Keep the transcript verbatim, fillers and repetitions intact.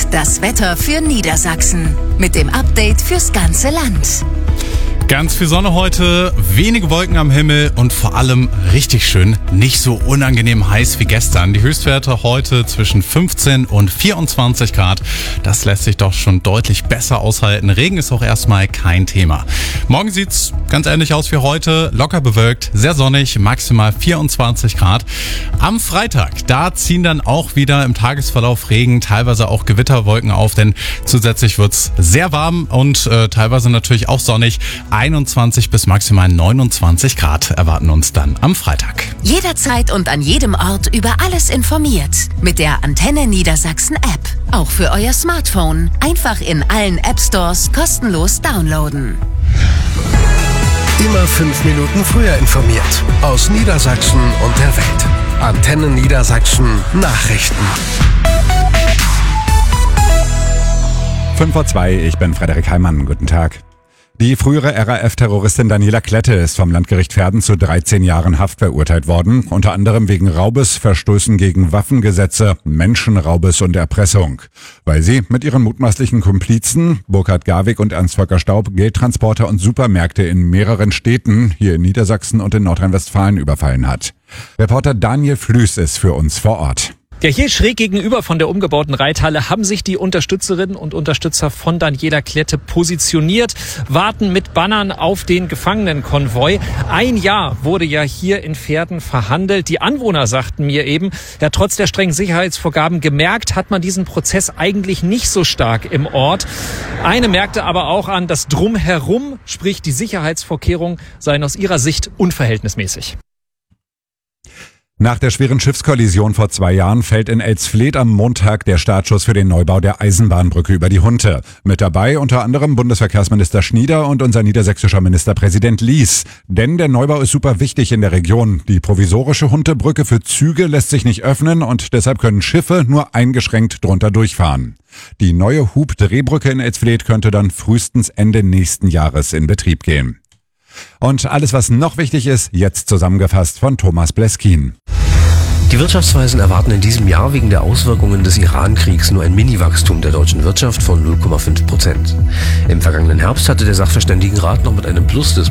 das Wetter für Niedersachsen. Mit dem Update fürs ganze Land. Ganz viel Sonne heute, wenige Wolken am Himmel und vor allem richtig schön, nicht so unangenehm heiß wie gestern. Die Höchstwerte heute zwischen fünfzehn und vierundzwanzig Grad. Das lässt sich doch schon deutlich besser aushalten. Regen ist auch erstmal kein Thema. Morgen sieht's ganz ähnlich aus wie heute, locker bewölkt, sehr sonnig, maximal vierundzwanzig Grad. Am Freitag, da ziehen dann auch wieder im Tagesverlauf Regen, teilweise auch Gewitterwolken auf, denn zusätzlich wird's sehr warm und äh, teilweise natürlich auch sonnig. einundzwanzig bis maximal neunundzwanzig Grad erwarten uns dann am Freitag. Jederzeit und an jedem Ort über alles informiert. Mit der Antenne Niedersachsen App. Auch für euer Smartphone. Einfach in allen App Stores kostenlos downloaden. Immer fünf Minuten früher informiert. Aus Niedersachsen und der Welt. Antenne Niedersachsen Nachrichten. fünf vor zwei, ich bin Frederik Heimann. Guten Tag. Die frühere R A F-Terroristin Daniela Klette ist vom Landgericht Verden zu dreizehn Jahren Haft verurteilt worden, unter anderem wegen Raubes, Verstößen gegen Waffengesetze, Menschenraubes und Erpressung. Weil sie mit ihren mutmaßlichen Komplizen, Burkhard Garwig und Ernst-Volker Staub, Geldtransporter und Supermärkte in mehreren Städten, hier in Niedersachsen und in Nordrhein-Westfalen, überfallen hat. Reporter Daniel Flüß ist für uns vor Ort. Ja, hier schräg gegenüber von der umgebauten Reithalle haben sich die Unterstützerinnen und Unterstützer von Daniela Klette positioniert, warten mit Bannern auf den Gefangenenkonvoi. Ein Jahr wurde ja hier in Verden verhandelt. Die Anwohner sagten mir eben, ja, trotz der strengen Sicherheitsvorgaben gemerkt hat man diesen Prozess eigentlich nicht so stark im Ort. Eine merkte aber auch an, das Drumherum, sprich die Sicherheitsvorkehrungen, seien aus ihrer Sicht unverhältnismäßig. Nach der schweren Schiffskollision vor zwei Jahren fällt in Elsfleth am Montag der Startschuss für den Neubau der Eisenbahnbrücke über die Hunte. Mit dabei unter anderem Bundesverkehrsminister Schnieder und unser niedersächsischer Ministerpräsident Lies. Denn der Neubau ist super wichtig in der Region. Die provisorische Huntebrücke für Züge lässt sich nicht öffnen und deshalb können Schiffe nur eingeschränkt drunter durchfahren. Die neue Hub-Drehbrücke in Elsfleth könnte dann frühestens Ende nächsten Jahres in Betrieb gehen. Und alles, was noch wichtig ist, jetzt zusammengefasst von Thomas Bleskin. Die Wirtschaftsweisen erwarten in diesem Jahr wegen der Auswirkungen des Iran-Kriegs nur ein Mini-Wachstum der deutschen Wirtschaft von null Komma fünf Prozent. Im vergangenen Herbst hatte der Sachverständigenrat noch mit einem Plus des